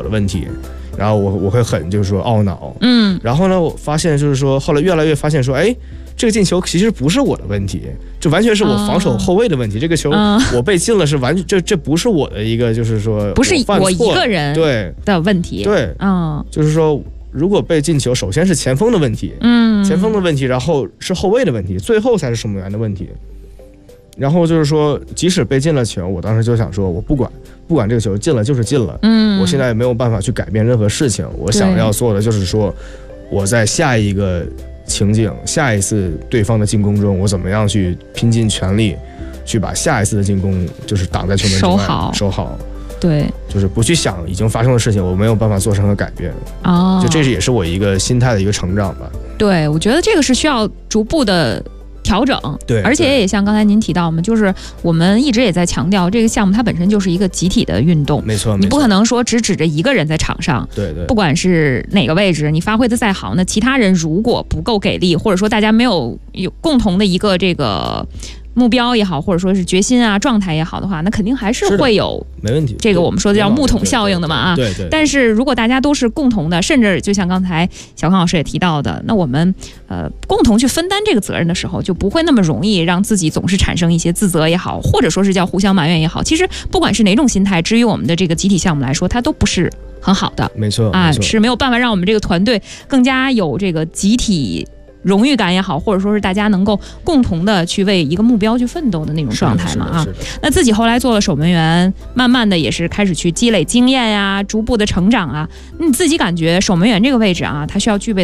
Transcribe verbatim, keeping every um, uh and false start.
的问题，然后我我会很就是说懊恼， 嗯， 然后呢，我发现就是说后来越来越发现说，哎，这个进球其实不是我的问题，这完全是我防守后卫的问题。嗯、这个球我被进了是完全这这不是我的一个就是说不是我一个人对的问题， 对，嗯，就是说如果被进球，首先是前锋的问题，嗯，前锋的问题，然后是后卫的问题，最后才是守门员的问题。然后就是说，即使被进了球，我当时就想说，我不管，不管这个球进了就是进了，嗯，我现在也没有办法去改变任何事情。我想要做的就是说，我在下一个情景，下一次对方的进攻中，我怎么样去拼尽全力，去把下一次的进攻就是挡在球门之外， 守好， 守好。 对， 就是不去想已经发生的事情，我没有办法做任何改变。哦，就这是也是我一个心态的一个成长吧。 对，我觉得这个是需要逐步的调整， 对， 而且也像刚才您提到嘛，就是我们一直也在强调，这个项目它本身就是一个集体的运动， 没错， 你不可能说只指着一个人在场上， 对对， 不管是哪个位置，你发挥的再好，那其他人如果不够给力，或者说大家没有有共同的一个这个目标也好，或者说是决心啊状态也好的话，那肯定还是会有没问题。 这个我们说的叫木桶效应的嘛啊， 对 对, 对, 对。 但是如果大家都是共同的，甚至就像刚才小康老师也提到的，那我们呃共同去分担这个责任的时候，就不会那么容易让自己总是产生一些自责也好，或者说是叫互相埋怨也好。其实不管是哪种心态，至于我们的这个集体项目来说，它都不是很好的。 没错啊，是没有办法让我们这个团队更加有这个集体荣誉感也好，或者说是大家能够共同的去为一个目标去奋斗的那种状态嘛啊。那自己后来做了守门员，慢慢的也是开始去积累经验呀，逐步的成长啊。你自己感觉守门员这个位置啊，它需要具备